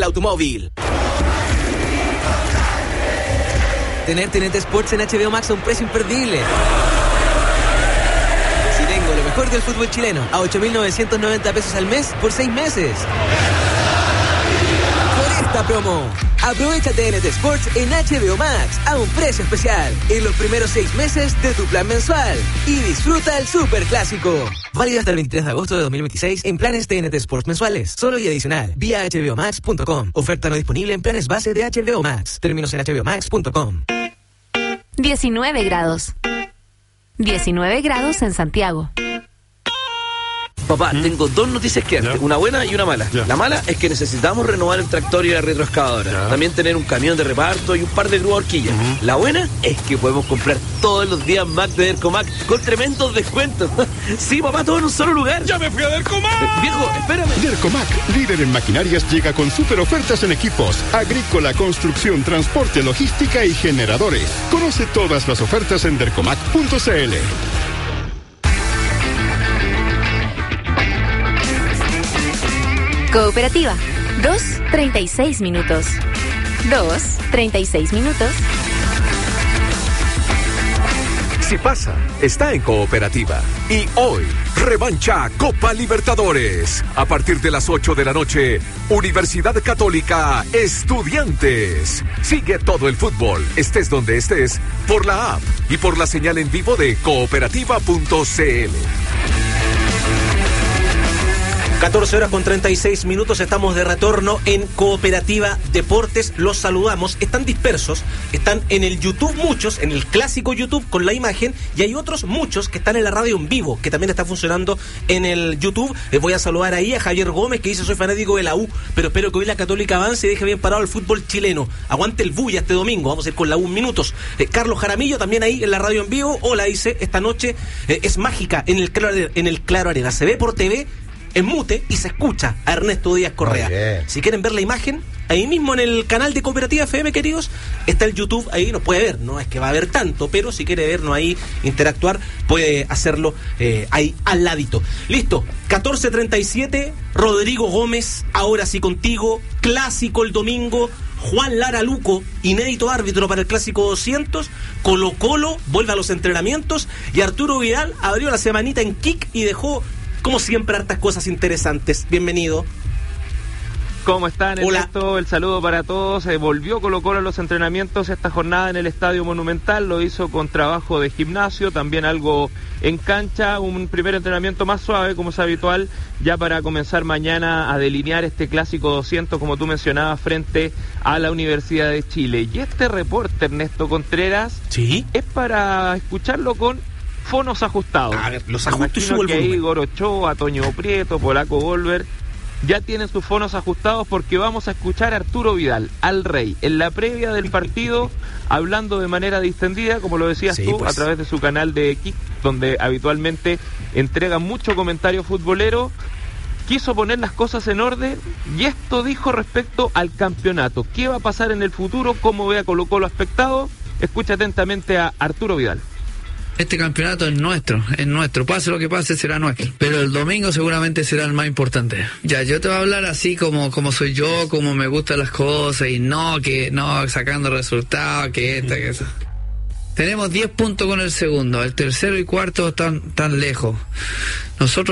automóvil. Tener TNT Sports en HBO Max a un precio imperdible. Si tengo lo mejor del fútbol chileno a 8.990 pesos al mes por 6 meses. Por esta promo, aprovecha TNT Sports en HBO Max a un precio especial en los primeros 6 meses de tu plan mensual y disfruta el super clásico. Válido hasta el 23 de agosto de 2026 en planes TNT Sports mensuales, solo y adicional, vía hbomax.com. Oferta no disponible en planes base de HBO Max. Términos en hbomax.com. 19 grados. 19 grados en Santiago. Papá, tengo 2 noticias que darte, una buena y una mala. La mala es que necesitamos renovar el tractor y la retroexcavadora. También tener un camión de reparto y un par de grúas horquillas. La buena es que podemos comprar todos los días Mac de Dercomac con tremendos descuentos. Sí, papá, todo en un solo lugar. ¡Ya me fui a Dercomac! Viejo, espérame. Dercomac, líder en maquinarias, llega con super ofertas en equipos, agrícola, construcción, transporte, logística y generadores. Conoce todas las ofertas en dercomac.cl. Cooperativa, 2:36 minutos. 2:36 minutos. Si pasa, está en Cooperativa. Y hoy, revancha Copa Libertadores. A partir de las 8 de la noche, Universidad Católica Estudiantes. Sigue todo el fútbol, estés donde estés, por la app y por la señal en vivo de cooperativa.cl. 14 horas con 36 minutos, estamos de retorno en Cooperativa Deportes, los saludamos, están dispersos, están en el YouTube muchos, en el clásico YouTube con la imagen, y hay otros muchos que están en la radio en vivo, que también está funcionando en el YouTube. Les voy a saludar ahí a Javier Gómez, que dice: soy fanático de la U, pero espero que hoy la Católica avance y deje bien parado el fútbol chileno. Aguante el Bulla este domingo, vamos a ir con la U en minutos. Carlos Jaramillo también ahí en la radio en vivo. Hola, dice, esta noche es mágica en el Claro Arena, se ve por TV en mute y se escucha a Ernesto Díaz Correa. Si quieren ver la imagen, ahí mismo en el canal de Cooperativa FM, queridos, está el YouTube, ahí nos puede ver. No es que va a haber tanto, pero si quiere vernos ahí, interactuar, puede hacerlo ahí al ladito. Listo, 14:37, Rodrigo Gómez, ahora sí contigo, clásico el domingo. Juan Lara Luco, inédito árbitro para el Clásico 200. Colo Colo vuelve a los entrenamientos y Arturo Vidal abrió la semanita en Kik y dejó, como siempre, hartas cosas interesantes. Bienvenido. ¿Cómo están? Hola. Ernesto, el saludo para todos. Volvió Colo Colo a los entrenamientos esta jornada en el Estadio Monumental. Lo hizo con trabajo de gimnasio, también algo en cancha. Un primer entrenamiento más suave, como es habitual, ya para comenzar mañana a delinear este Clásico 200, como tú mencionabas, frente a la Universidad de Chile. Y este reporte, Ernesto Contreras, ¿sí?, es para escucharlo con fonos ajustados. A ver, los ajusto y subo el que volumen. Igor Ochoa, Toño Prieto, Polaco Volver ya tienen sus fonos ajustados, porque vamos a escuchar a Arturo Vidal, al Rey, en la previa del partido, hablando de manera distendida, como lo decías tú, pues, a través de su canal de Kik, donde habitualmente entrega mucho comentario futbolero. Quiso poner las cosas en orden y esto dijo respecto al campeonato. ¿Qué va a pasar en el futuro? ¿Cómo ve a Colo Colo aspectado? Escucha atentamente a Arturo Vidal. Este campeonato es nuestro, pase lo que pase será nuestro, pero el domingo seguramente será el más importante. Ya, yo te voy a hablar así como soy yo, como me gustan las cosas, y no sacando resultados, que eso. Tenemos 10 puntos con el segundo, el tercero y cuarto están tan lejos. Nosotros